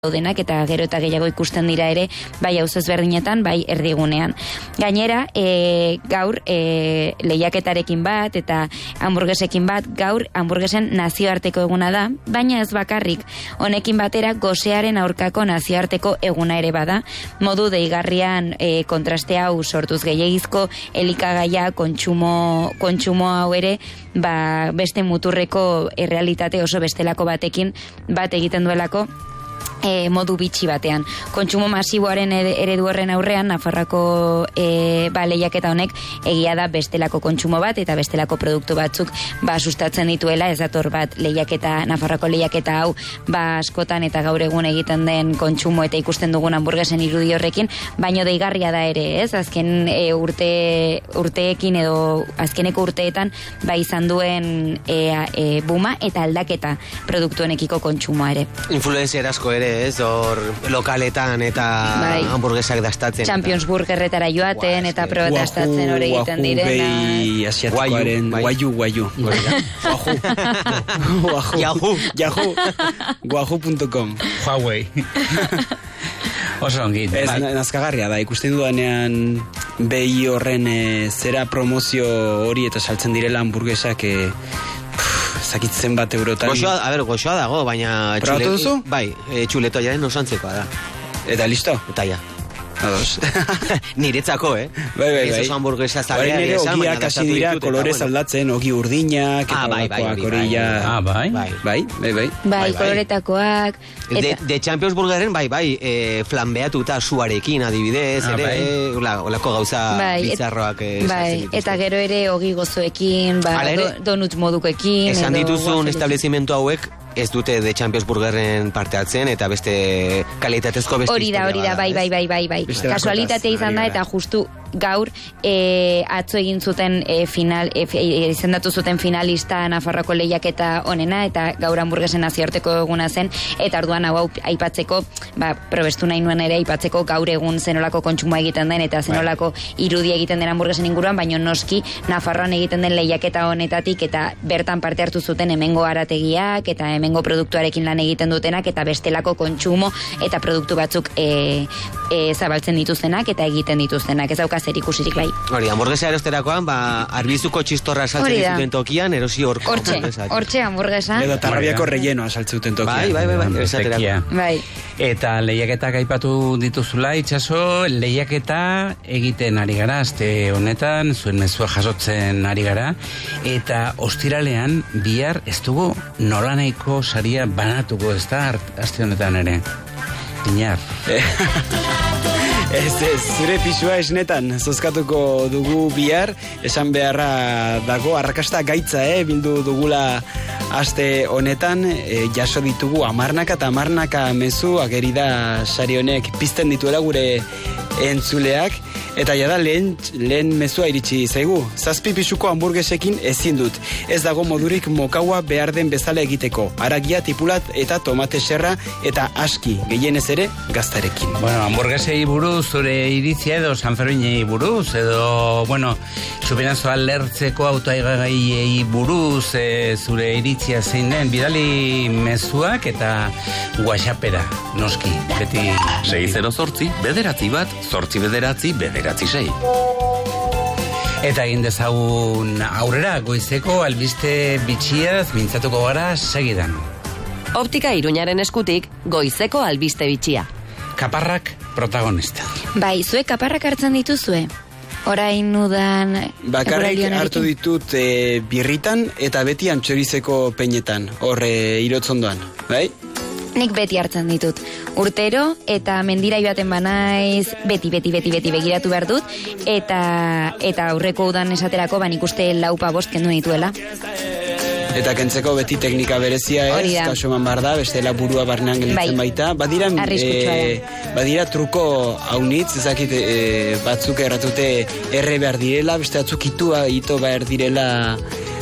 daudenak eta gero eta gehiago ikusten dira ere, bai auzo ezberdinetan, bai erdigunean. Gainera, gaur lehiaketarekin bat eta hamburguesekin bat, gaur hamburguesen nazioarteko eguna da, baina ez bakarrik. Honekin batera gosearen aurkako nazioarteko eguna ere bada, modu deigarrian kontraste hau sortuz gehiagizko elikagaia kontsumo hau ere, beste muturreko errealitate oso bestelako batekin bat egiten duelako, modu bitxi batean. Kontsumo masiboaren eredu horren aurrean, Nafarroako lehiaketa honek egia da bestelako kontsumo bat eta bestelako produktu batzuk sustatzen dituela, ez dator bat Nafarroako lehiaketa hau askotan eta gaur egun egiten den kontsumo eta ikusten dugun hamburguesen irudi horrekin, baino deigarria da ere, ez? Azken urteekin edo azkeneko urteetan izan duen buma eta aldaketa produktu honekiko kontsumoa ere. Influencer asko ere, ez, hor lokaletan eta hamburguesak dastatzen. Champions Burgerretara joaten eta proba dastatzen hori egiten direna. Wahoo asiatikoaren Wahoo. Wahoo.com Huawei. Oso ongi. Ez nazkagarria da, ikusten dudanean behi horren zera promozio hori eta saltzen direla hamburguesak zakitzen bat eurotan. Goxoa dago, baina... Probatu duzu? Bai, txuletoiaren osantzekoa da. Eta listo? Eta ja. Ados. Niretzako, Bai. Ez oso hamburguesa zalea. Baina ogiak hasi dira kolorez aldatzen, ogi urdinak, Bai, koloretakoak. De Champions Burgeren, flambeatuta suarekin adibidez, ere, olako gauza bizarroak. Bai, eta gero ere ogi gozoekin, donut modukoekin. Esan dituzun establezimentu hauek, ez dute de Champions Burgerren parte hartzen eta beste kalitatezko beste hori da, bai. Kasualitatea izan da eta justu gaur atzo egin zuten izendatu zuten finalista Nafarroako lehiaketa honena eta gaur hamburguesen nazioarteko eguna zen eta orduan hau aipatzeko, probestu nahi nuen ere aipatzeko gaur egun zenolako kontsumoa egiten den eta zenolako irudi egiten den hamburguesen inguruan, baino noski Nafarroan egiten den lehiaketa honetatik eta bertan parte hartu zuten hemengo arategiak eta hemengo produktuarekin lan egiten dutenak eta bestelako kontsumo eta produktu batzuk zabaltzen dituztenak eta egiten dituztenak. Ez dauka zer ikusirik bai. Hori, hamburguesa erosterakoan, arbizuko txistorra saltzen dituten tokian, erosi horko. Hortxe hamburguesa. Edo tarrabiako rellenoa saltzen duten tokian. Bai. Eta lehiaketak aipatu dituzula, Itxaso, lehiaketa egiten ari gara, aste honetan, zuen mezua jasotzen ari gara, eta ostiralean bihar ez dugu nolanaiko saria banatuko, ez da, aste honetan ere. Piñar. Zure pisua esnetan zozkatuko dugu bihar, esan beharra dago, arrakasta gaitza, bildu dugula aste honetan, jaso ditugu hamarnaka eta hamarnaka mezu, agerida sari honek pizten dituela gure entzuleak, eta jada lehen mezua iritsi zaigu. 7 pisuko hamburguesekin ezin dut. Ez dago modurik mokaua behar den bezala egiteko. Haragia, tipulat eta tomate serra eta aski, gehienez ere gaztarekin. Bueno, hamburguesei buruz, zure iritzia edo Sanferminei buruz, edo, supinazoa lertzeko autoaigaiei buruz, zure iritzia zein den, bidali mezuak eta WhatsAppera, noski, beti... 608, bederatzi bat, 8 bederatzi, bederatzi 6. Eta egin dezagun aurrera, goizeko albiste bitxiaz mintzatuko gara segidan. Optika Iruñaren eskutik, goizeko albiste bitxia. Kaparrak protagonista. Bai, zuek kaparrak hartzen dituzue? Orain udan... Bakarrik hartu ditut birritan eta beti antxorizeko peinetan, horre irotzondoan, bai? Nik beti hartzen ditut. Urtero eta mendira joaten banaiz beti begiratu behar dut eta aurreko udan esaterako nik uste 4-5 kendu dituela. Eta kentzeko beti teknika berezia ez, kaso eman behar da, bestela burua barnean gelitzen baita. Badira truko haunitz, ezakit batzuk erratute erre behar direla, beste batzuk ito behar direla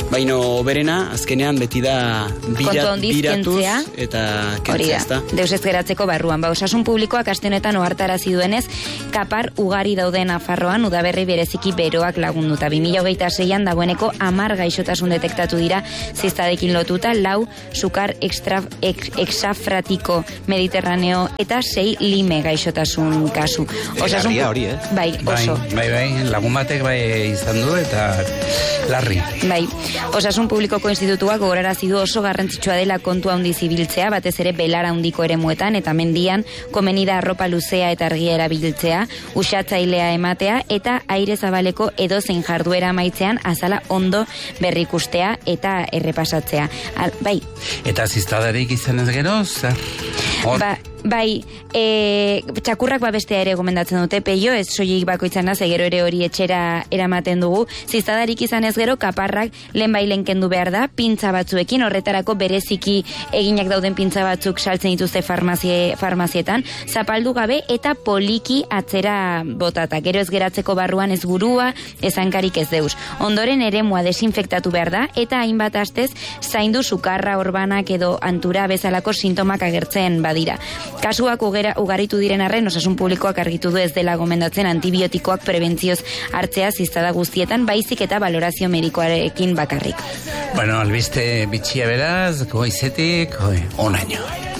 Baino berena, azkenean beti da biratuz eta kentzea, ezta? Deus ez geratzeko barruan. Osasun publikoak aste honetan ohartarazi duenez, kapar ugari daude Nafarroan udaberri bereziki beroak lagunduta. 2026an dagoeneko 10 gaixotasun detektatu dira ziztadekin lotuta, 4 sukar exafratiko mediterraneo eta 6 lime gaixotasun kasu. Osasun hori, Bai, oso. Bai, lagun batek izan du eta larri. Bai, Osasun Publikoko Institutuak gogorarazi du oso garrantzitsua dela kontua handiz ibiltzea, batez ere belar handiko eremuetan eta mendian komeni da arropa luzea eta argia erabiltzea, usatzailea ematea eta aire zabaleko edozein jarduera amaitzean azala ondo berrikustea eta errepasatzea. Bai. Eta ziztadarik izan ez gero, zer? Bai, txakurrak bestea ere gomendatzen dute, peio, ez soilik bakoitzan naz, gero ere hori etxera eramaten dugu. Ziztadarik izan ez gero, kaparrak lehen kendu behar da, pintza batzuekin, horretarako bereziki eginak dauden pintza batzuk saltzen dituzte farmazietan, zapaldu gabe eta poliki atzera botata. Gero ez geratzeko barruan ez burua, ez hankarik ez deus. Ondoren eremua desinfektatu behar da, eta hainbat astez zaindu sukarra, orbanak edo antura bezalako sintomak agertzen badira. Kasuak ugaritu diren arren, Osasun Publikoak argitu du ez dela gomendatzen antibiotikoak prebentzioz hartzea ziztada guztietan, baizik eta balorazio medikoarekin bakarrik. Bueno, albiste bitxia beraz, goizetik, onaino.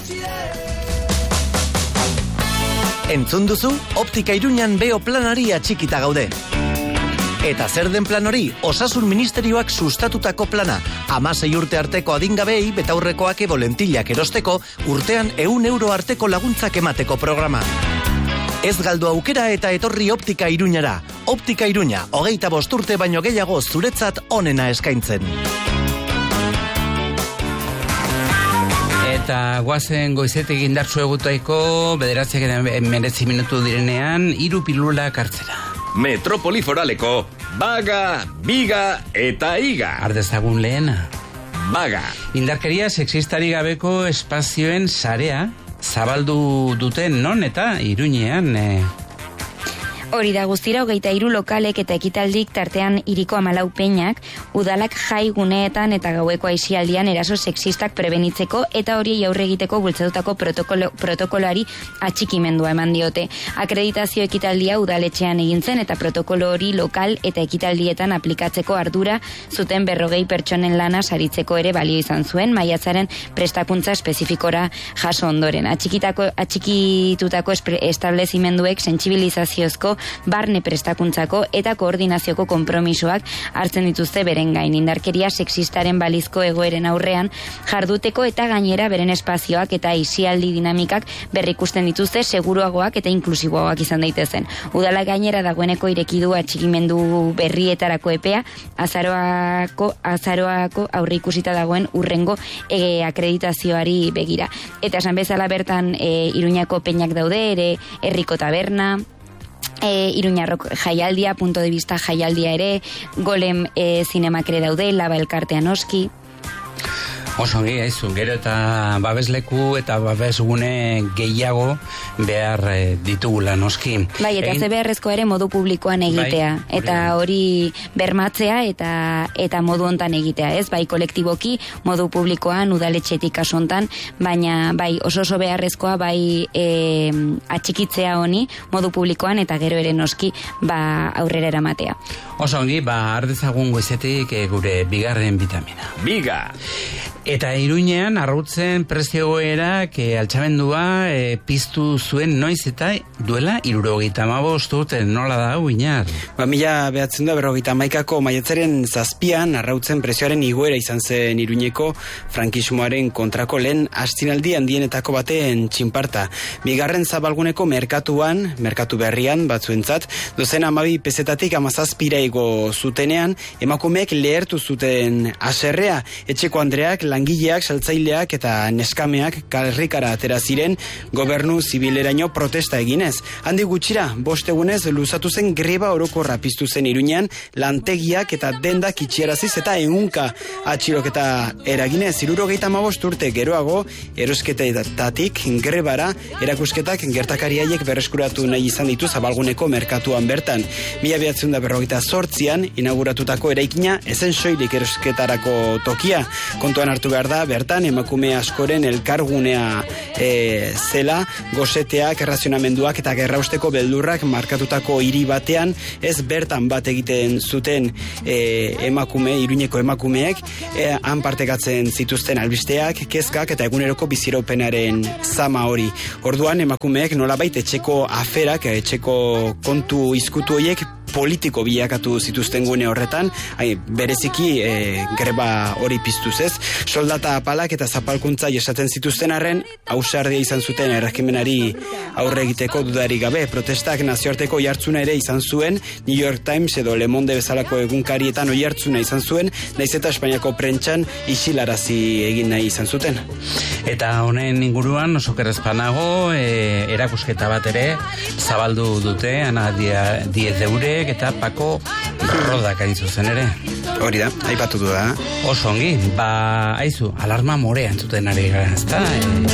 Entzun duzu, Optika Iruñan beo planari atxikita gaude. Eta zer den plan hori? Osasun Ministerioak sustatutako plana. 16 urte arteko adingabei betaurrekoak bolentillak erosteko urtean 100 euro arteko laguntzak emateko programa. Ez galdu aukera eta etorri Optika Iruñara. Optika Iruña, 25 urte baino gehiago zuretzat onena eskaintzen. Eta guazen goizetik indartsu egutaiko 9:09 minutu direnean 3 pilulak hartzera. Metropoli Foraleko baga, biga eta iga. Ardezagun lehena. Baga. Indarkeria sexistari gabeko espazioen sarea zabaldu duten non eta Iruñean. Hori da guztira 23 lokalek eta ekitaldik tartean hiriko 14 peñak udalak jai guneetan eta gaueko aisialdian eraso sexistak prebenitzeko eta hori aurre egiteko bultzatutako protokoloari atxikimendua eman diote. Akreditazio ekitaldia udaletxean egin zen eta protokolo hori lokal eta ekitaldietan aplikatzeko ardura zuten 40 pertsonen lana saritzeko ere balio izan zuen maiatzaren prestakuntza espezifikora jaso ondoren. Atxikitutako establezimenduek sentsibilizaziozko barne prestakuntzako eta koordinazioko konpromisoak hartzen dituzte beren gain. Indarkeria sexistaren balizko egoeren aurrean jarduteko eta gainera beren espazioak eta aisialdi dinamikak berrikusten dituzte seguruagoak eta inklusiboagoak izan daitezen. Udala gainera dagoeneko ireki du atxikimendu berrietarako epea azaroako aurreikusita dagoen urrengo akreditazioari begira. Eta esan bezala bertan Iruñako peñak daude ere, herriko taberna, Iruñarrok jaialdia, punto de vista jaialdia ere, golem zinemak ere daude, laba elkartea noski. Oso gehaizu, gero eta babesleku eta babesgune gehiago behar ditugula noski. Bai, eta ze beharrezko ere modu publikoan egitea. Bai, eta hori bermatzea eta modu hontan egitea, ez? Bai, kolektiboki, modu publikoan, udaletxetik kasu hontan, baina bai, oso beharrezkoa bai atxikitzea honi modu publikoan eta gero ere noski aurrera eramatea. Oso ongi, ardezagun goizetik gure bigarren vitamina. Biga! Eta Iruñean arrautzen preziogoerak altxamendua piztu zuen noiz eta duela 75 urte nola da Iñar? 1991ko maiatzaren 7an arrautzen prezioaren igoera izan zen Iruñeko frankismoaren kontrako lehen astinaldi handienetako baten txinparta. Bigarren zabalguneko merkatu berrian batzuentzat, dozen 12 pesetatik 17 igo zutenean, emakumeek lehertu zuten haserrea, etxeko andreak langileak, saltzaileak eta neskameak karrikara atera ziren gobernu zibileraino protesta eginez. Handi gutxira, 5 egunez luzatu zen greba orokorra piztu zen Iruñean, lantegiak eta dendak itxieraziz eta 100 atxiloketa eraginez. 75 urte geroago, erosketetatik grebara erakusketak gertakariaiek berreskuratu nahi izan ditu Zabalguneko merkatuan bertan. 1948an inauguratutako eraikina ezen soilik erosketarako tokia. Kontuan hartu behar da, bertan emakume askoren elkargunea zela, goseteak, errazionamenduak eta gerrausteko beldurrak markatutako hiri batean, ez bertan bat egiten zuten Iruñeko emakumeek, han partekatzen zituzten albisteak, kezkak eta eguneroko biziraupenaren zama hori. Orduan emakumeek nolabait etxeko aferak, etxeko kontu izkutu horiek politiko bilakatu zituzten gune horretan, bereziki greba hori piztuz ez. Soldata apalak eta zapalkuntza esaten zituzten arren, ausardia izan zuten erregimenari aurre egiteko dudari gabe. Protestak nazioarteko oihartzuna ere izan zuen, New York Times edo Le Monde bezalako egunkarietan oihartzuna izan zuen, naiz eta Espainiako prentxan isilarazi egin nahi izan zuten. Eta honen inguruan oso kerrezpanago erakusketa bat ere zabaldu dute, Ana Diez Eure eta Pako Rodak hain zuzen ere. Hori da, aipatu du da. Oso ongi, aizu, alarma morea entzuten ari gara, ezta?